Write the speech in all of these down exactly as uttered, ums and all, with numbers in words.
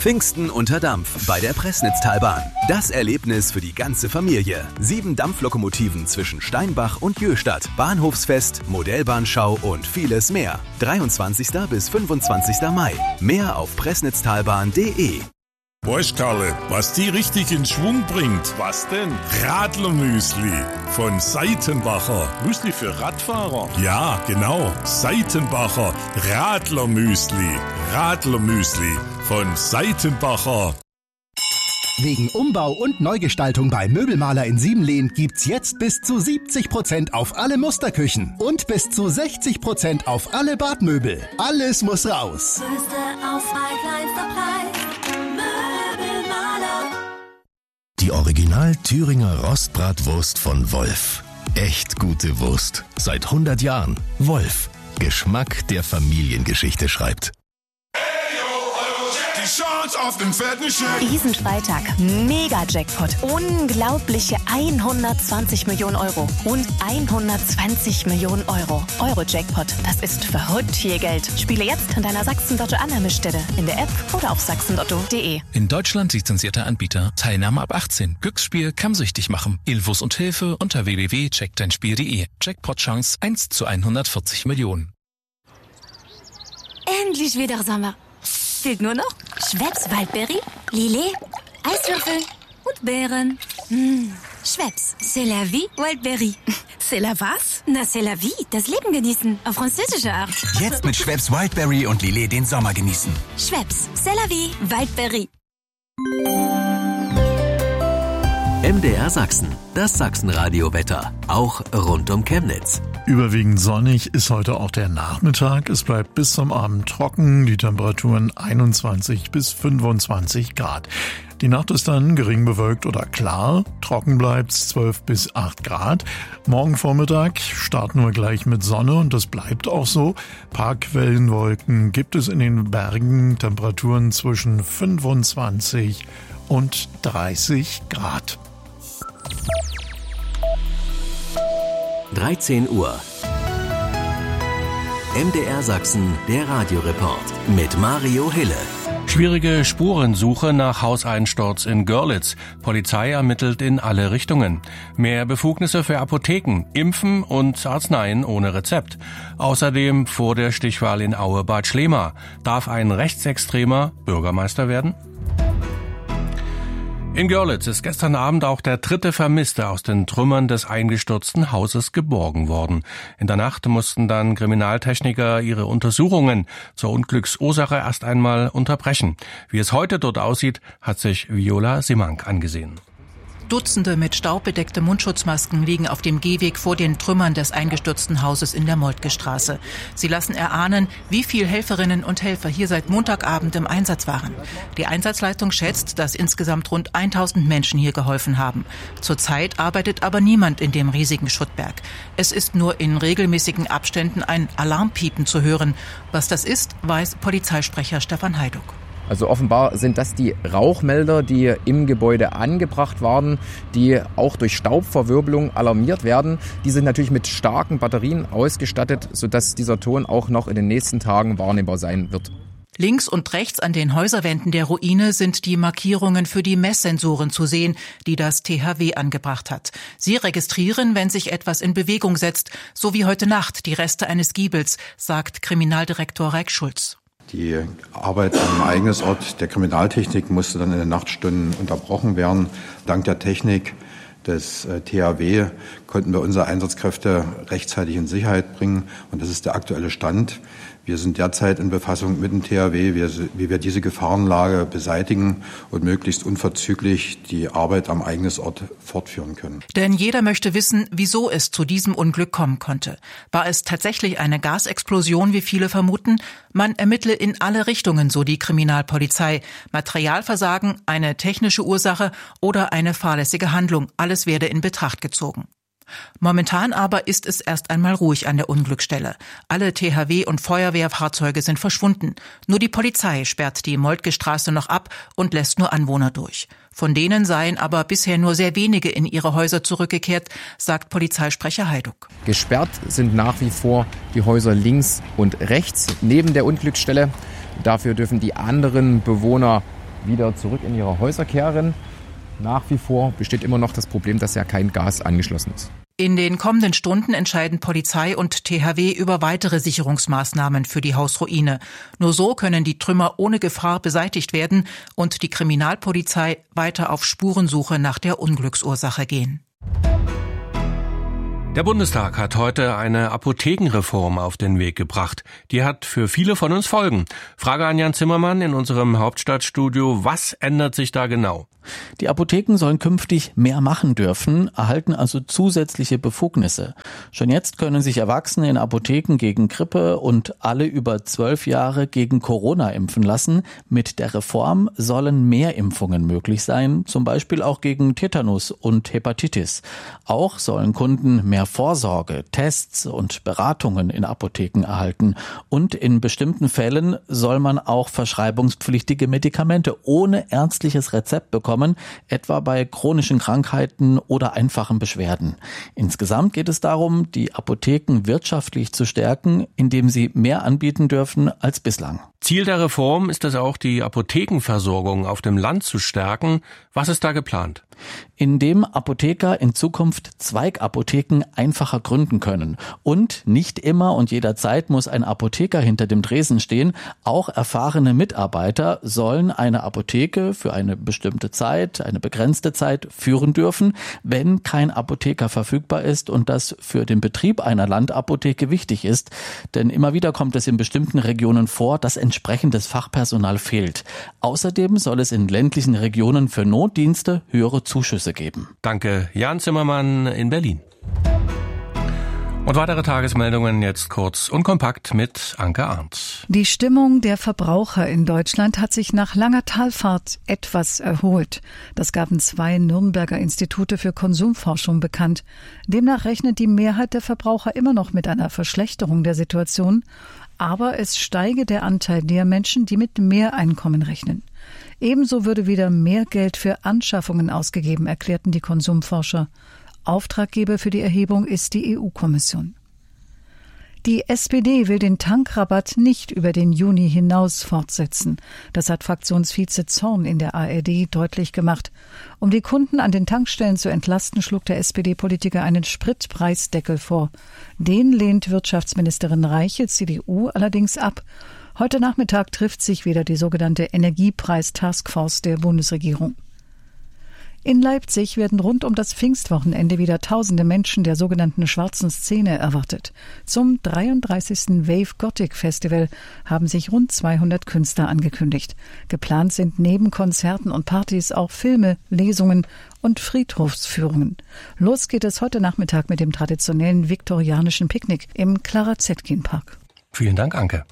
Pfingsten unter Dampf bei der Pressnitztalbahn. Das Erlebnis für die ganze Familie. Sieben Dampflokomotiven zwischen Steinbach und Jöhstadt. Bahnhofsfest, Modellbahnschau und vieles mehr. dreiundzwanzigsten bis fünfundzwanzigsten Mai. Mehr auf pressnitztalbahn punkt de. Weißt Karle, was die richtig in Schwung bringt? Was denn? Radlermüsli von Seitenbacher. Müsli für Radfahrer? Ja, genau. Seitenbacher Radlermüsli. Radlermüsli von Seitenbacher. Wegen Umbau und Neugestaltung bei Möbelmaler in Siebenlehn gibt's jetzt bis zu siebzig Prozent auf alle Musterküchen und bis zu sechzig Prozent auf alle Badmöbel. Alles muss raus. Größte Auswahl, kleinster Preis. Möbelmaler. Die Original Thüringer Rostbratwurst von Wolf. Echt gute Wurst. Seit hundert Jahren. Wolf. Geschmack, der Familiengeschichte schreibt. Die Chance auf den fetten Scheck. Diesen Freitag Mega-Jackpot. Unglaubliche hundertzwanzig Millionen Euro und hundertzwanzig Millionen Euro. Euro-Jackpot, das ist verrückt viel Geld. Spiele jetzt an deiner Sachsen-Lotto-Annahmestelle, in der App oder auf sachsenlotto punkt de. In Deutschland lizenzierter Anbieter. Teilnahme ab achtzehn. Glücksspiel kann süchtig machen. Infos und Hilfe unter w w w punkt check dein spiel punkt de. Jackpot-Chance eins zu hundertvierzig Millionen. Endlich wieder Sommer. Fehlt nur noch Schweppes Waldberry, Lillet, Eiswürfel und Beeren. Mmh. Schweppes, c'est la vie, Waldberry. C'est la was? Na, c'est la vie, das Leben genießen, auf französische Art. Jetzt mit Schweppes Wildberry und Lillet den Sommer genießen. Schweppes, c'est la vie, Waldberry. M D R Sachsen, das Sachsenradio-Wetter, auch rund um Chemnitz. Überwiegend sonnig ist heute auch der Nachmittag. Es bleibt bis zum Abend trocken, die Temperaturen einundzwanzig bis fünfundzwanzig Grad. Die Nacht ist dann gering bewölkt oder klar, trocken bleibt's zwölf bis acht Grad. Morgen Vormittag starten wir gleich mit Sonne und das bleibt auch so. Paar Quellenwolken gibt es in den Bergen, Temperaturen zwischen fünfundzwanzig und dreißig Grad. dreizehn Uhr. M D R Sachsen, der Radioreport mit Mario Hille. Schwierige Spurensuche nach Hauseinsturz in Görlitz. Polizei ermittelt in alle Richtungen. Mehr Befugnisse für Apotheken, Impfen und Arzneien ohne Rezept. Außerdem vor der Stichwahl in Aue-Bad Schlema. Darf ein Rechtsextremer Bürgermeister werden? In Görlitz ist gestern Abend auch der dritte Vermisste aus den Trümmern des eingestürzten Hauses geborgen worden. In der Nacht mussten dann Kriminaltechniker ihre Untersuchungen zur Unglücksursache erst einmal unterbrechen. Wie es heute dort aussieht, hat sich Viola Simank angesehen. Dutzende mit Staub bedeckte Mundschutzmasken liegen auf dem Gehweg vor den Trümmern des eingestürzten Hauses in der Moltke-Straße. Sie lassen erahnen, wie viel Helferinnen und Helfer hier seit Montagabend im Einsatz waren. Die Einsatzleitung schätzt, dass insgesamt rund tausend Menschen hier geholfen haben. Zurzeit arbeitet aber niemand in dem riesigen Schuttberg. Es ist nur in regelmäßigen Abständen ein Alarmpiepen zu hören. Was das ist, weiß Polizeisprecher Stefan Heiduck. Also offenbar sind das die Rauchmelder, die im Gebäude angebracht waren, die auch durch Staubverwirbelung alarmiert werden. Die sind natürlich mit starken Batterien ausgestattet, sodass dieser Ton auch noch in den nächsten Tagen wahrnehmbar sein wird. Links und rechts an den Häuserwänden der Ruine sind die Markierungen für die Messsensoren zu sehen, die das T H W angebracht hat. Sie registrieren, wenn sich etwas in Bewegung setzt, so wie heute Nacht die Reste eines Giebels, sagt Kriminaldirektor Reik Schulz. Die Arbeit am Ereignisort der Kriminaltechnik musste dann in den Nachtstunden unterbrochen werden. Dank der Technik des T H W konnten wir unsere Einsatzkräfte rechtzeitig in Sicherheit bringen. Und das ist der aktuelle Stand. Wir sind derzeit in Befassung mit dem T H W, wie wir diese Gefahrenlage beseitigen und möglichst unverzüglich die Arbeit am Ereignisort fortführen können. Denn jeder möchte wissen, wieso es zu diesem Unglück kommen konnte. War es tatsächlich eine Gasexplosion, wie viele vermuten? Man ermittle in alle Richtungen, so die Kriminalpolizei. Materialversagen, eine technische Ursache oder eine fahrlässige Handlung. Alles werde in Betracht gezogen. Momentan aber ist es erst einmal ruhig an der Unglücksstelle. Alle T H W- und Feuerwehrfahrzeuge sind verschwunden. Nur die Polizei sperrt die Moltke-Straße noch ab und lässt nur Anwohner durch. Von denen seien aber bisher nur sehr wenige in ihre Häuser zurückgekehrt, sagt Polizeisprecher Heiduck. Gesperrt sind nach wie vor die Häuser links und rechts neben der Unglücksstelle. Dafür dürfen die anderen Bewohner wieder zurück in ihre Häuser kehren. Nach wie vor besteht immer noch das Problem, dass ja kein Gas angeschlossen ist. In den kommenden Stunden entscheiden Polizei und T H W über weitere Sicherungsmaßnahmen für die Hausruine. Nur so können die Trümmer ohne Gefahr beseitigt werden und die Kriminalpolizei weiter auf Spurensuche nach der Unglücksursache gehen. Der Bundestag hat heute eine Apothekenreform auf den Weg gebracht. Die hat für viele von uns Folgen. Frage an Jan Zimmermann in unserem Hauptstadtstudio. Was ändert sich da genau? Die Apotheken sollen künftig mehr machen dürfen, erhalten also zusätzliche Befugnisse. Schon jetzt können sich Erwachsene in Apotheken gegen Grippe und alle über zwölf Jahre gegen Corona impfen lassen. Mit der Reform sollen mehr Impfungen möglich sein, zum Beispiel auch gegen Tetanus und Hepatitis. Auch sollen Kunden mehr Vorsorge, Tests und Beratungen in Apotheken erhalten. Und in bestimmten Fällen soll man auch verschreibungspflichtige Medikamente ohne ärztliches Rezept bekommen, etwa bei chronischen Krankheiten oder einfachen Beschwerden. Insgesamt geht es darum, die Apotheken wirtschaftlich zu stärken, indem sie mehr anbieten dürfen als bislang. Ziel der Reform ist es auch, die Apothekenversorgung auf dem Land zu stärken. Was ist da geplant? Indem Apotheker in Zukunft Zweigapotheken einfacher gründen können. Und nicht immer und jederzeit muss ein Apotheker hinter dem Tresen stehen. Auch erfahrene Mitarbeiter sollen eine Apotheke für eine bestimmte Zeit, eine begrenzte Zeit führen dürfen, wenn kein Apotheker verfügbar ist und das für den Betrieb einer Landapotheke wichtig ist. Denn immer wieder kommt es in bestimmten Regionen vor, dass entsprechendes Fachpersonal fehlt. Außerdem soll es in ländlichen Regionen für Notdienste höhere Zuschüsse geben. Danke, Jan Zimmermann in Berlin. Und weitere Tagesmeldungen jetzt kurz und kompakt mit Anke Arndt. Die Stimmung der Verbraucher in Deutschland hat sich nach langer Talfahrt etwas erholt. Das gaben zwei Nürnberger Institute für Konsumforschung bekannt. Demnach rechnet die Mehrheit der Verbraucher immer noch mit einer Verschlechterung der Situation, aber es steige der Anteil der Menschen, die mit mehr Einkommen rechnen. Ebenso würde wieder mehr Geld für Anschaffungen ausgegeben, erklärten die Konsumforscher. Auftraggeber für die Erhebung ist die E U-Kommission. Die S P D will den Tankrabatt nicht über den Juni hinaus fortsetzen. Das hat Fraktionsvize Zorn in der A R D deutlich gemacht. Um die Kunden an den Tankstellen zu entlasten, schlug der S P D-Politiker einen Spritpreisdeckel vor. Den lehnt Wirtschaftsministerin Reiche, C D U, allerdings ab. Heute Nachmittag trifft sich wieder die sogenannte Energiepreis-Taskforce der Bundesregierung. In Leipzig werden rund um das Pfingstwochenende wieder tausende Menschen der sogenannten schwarzen Szene erwartet. Zum dreiunddreißigsten Wave Gothic Festival haben sich rund zweihundert Künstler angekündigt. Geplant sind neben Konzerten und Partys auch Filme, Lesungen und Friedhofsführungen. Los geht es heute Nachmittag mit dem traditionellen viktorianischen Picknick im Clara-Zetkin-Park. Vielen Dank, Anke.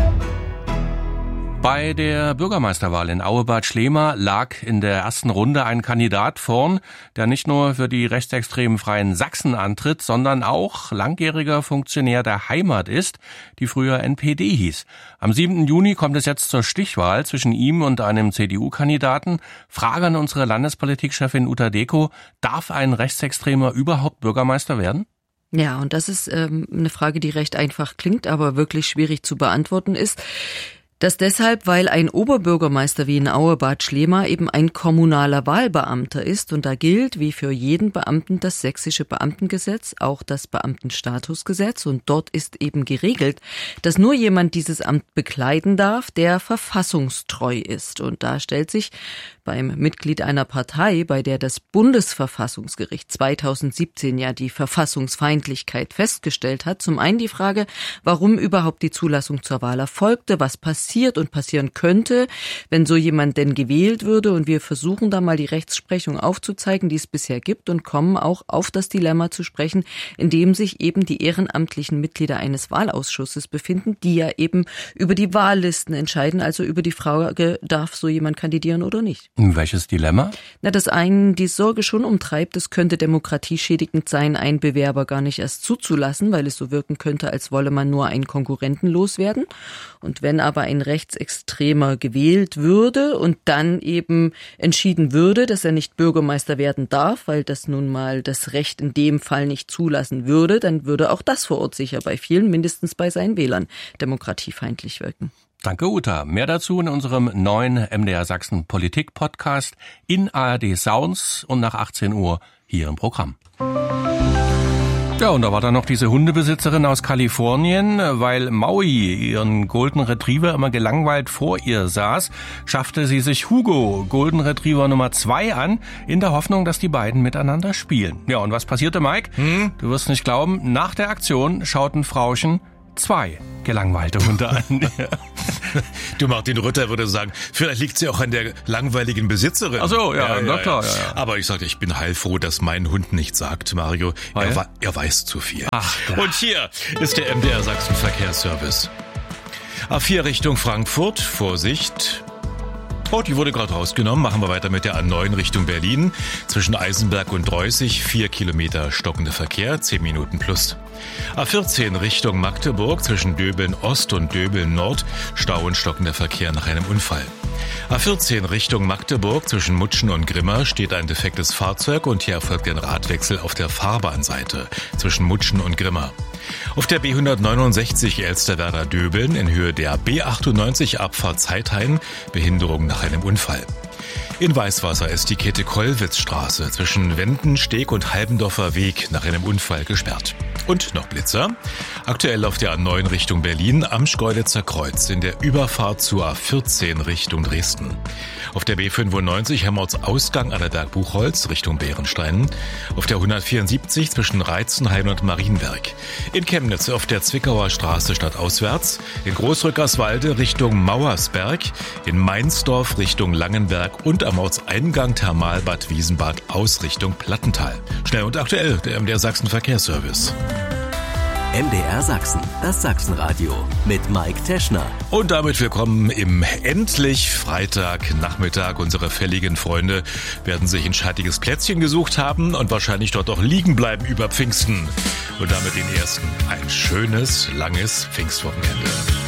Bei der Bürgermeisterwahl in Aue-Bad Schlema lag in der ersten Runde ein Kandidat vorn, der nicht nur für die rechtsextremen Freien Sachsen antritt, sondern auch langjähriger Funktionär der Heimat ist, die früher N P D hieß. Am siebten Juni kommt es jetzt zur Stichwahl zwischen ihm und einem C D U-Kandidaten. Frage an unsere Landespolitikchefin Uta Deko: Darf ein Rechtsextremer überhaupt Bürgermeister werden? Ja, und das ist ähm, eine Frage, die recht einfach klingt, aber wirklich schwierig zu beantworten ist. Das deshalb, weil ein Oberbürgermeister wie in Aue-Bad Schlema eben ein kommunaler Wahlbeamter ist und da gilt wie für jeden Beamten das sächsische Beamtengesetz, auch das Beamtenstatusgesetz, und dort ist eben geregelt, dass nur jemand dieses Amt bekleiden darf, der verfassungstreu ist. Und da stellt sich beim Mitglied einer Partei, bei der das Bundesverfassungsgericht zweitausendsiebzehn ja die Verfassungsfeindlichkeit festgestellt hat, zum einen die Frage, warum überhaupt die Zulassung zur Wahl erfolgte, was passiert und passieren könnte, wenn so jemand denn gewählt würde. Und wir versuchen da mal die Rechtsprechung aufzuzeigen, die es bisher gibt, und kommen auch auf das Dilemma zu sprechen, in dem sich eben die ehrenamtlichen Mitglieder eines Wahlausschusses befinden, die ja eben über die Wahllisten entscheiden, also über die Frage, darf so jemand kandidieren oder nicht. Welches Dilemma? Na, das einen die Sorge schon umtreibt, es könnte demokratieschädigend sein, einen Bewerber gar nicht erst zuzulassen, weil es so wirken könnte, als wolle man nur einen Konkurrenten loswerden. Und wenn aber ein Rechtsextremer gewählt würde und dann eben entschieden würde, dass er nicht Bürgermeister werden darf, weil das nun mal das Recht in dem Fall nicht zulassen würde, dann würde auch das vor Ort sicher bei vielen, mindestens bei seinen Wählern, demokratiefeindlich wirken. Danke, Uta. Mehr dazu in unserem neuen M D R Sachsen Politik Podcast in A R D Sounds und nach achtzehn Uhr hier im Programm. Ja, und da war dann noch diese Hundebesitzerin aus Kalifornien, weil Maui, ihren Golden Retriever, immer gelangweilt vor ihr saß, schaffte sie sich Hugo, Golden Retriever Nummer zwei, an, in der Hoffnung, dass die beiden miteinander spielen. Ja, und was passierte, Mike? Hm? Du wirst nicht glauben, nach der Aktion schauten Frauchen zwei gelangweilte Hunde an. Du, Martin Rütter würde sagen, vielleicht liegt sie auch an der langweiligen Besitzerin. Ach so, ja, ja, na klar. Ja, ja. Aber ich sagte, ich bin heilfroh, dass mein Hund nichts sagt, Mario. Oh, er, ja? er weiß zu viel. Ach, und hier ist der M D R Sachsen Verkehrsservice. A vier Richtung Frankfurt, Vorsicht. Oh, die wurde gerade rausgenommen. Machen wir weiter mit der A neun Richtung Berlin. Zwischen Eisenberg und Dreußig, vier Kilometer stockender Verkehr, zehn Minuten plus. A vierzehn Richtung Magdeburg, zwischen Döbeln Ost und Döbeln Nord, Stau und stockender Verkehr nach einem Unfall. A vierzehn Richtung Magdeburg, zwischen Mutschen und Grimma, steht ein defektes Fahrzeug und hier erfolgt ein Radwechsel auf der Fahrbahnseite, zwischen Mutschen und Grimma. Auf der B hundertneunundsechzig Elsterwerda-Döbeln in Höhe der B achtundneunzig Abfahrt Zeithain, Behinderung nach einem Unfall. In Weißwasser ist die Käthe-Kollwitz-Straße zwischen Wendensteg und Halbendorfer Weg nach einem Unfall gesperrt. Und noch Blitzer. Aktuell auf der A neun Richtung Berlin am Schkeuditzer Kreuz in der Überfahrt zur A vierzehn Richtung Dresden. Auf der B fünfundneunzig Helmholtz-Ausgang Annaberg-Buchholz Richtung Bärenstein. Auf der hundertvierundsiebzig zwischen Reizenheim und Marienberg. In Chemnitz auf der Zwickauer Straße stadtauswärts. In Großrückerswalde Richtung Mauersberg. In Mainzdorf Richtung Langenberg und am Ortseingang Thermalbad Wiesenbad aus Richtung Plattental. Schnell und aktuell, der M D R Sachsen Verkehrsservice. M D R Sachsen, das Sachsenradio mit Mike Teschner. Und damit willkommen im endlich Freitagnachmittag. Unsere fälligen Freunde werden sich ein schattiges Plätzchen gesucht haben und wahrscheinlich dort auch liegen bleiben über Pfingsten. Und damit den ersten ein schönes, langes Pfingstwochenende.